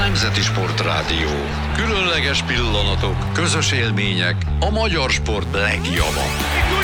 Nemzeti Sportrádió. Különleges pillanatok, közös élmények, a magyar sport legjobb.